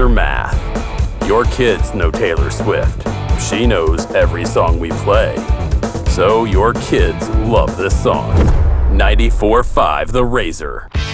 Razor Math. Your kids know Taylor Swift. She knows every song we play. So your kids love this song. 94.5 The Razor.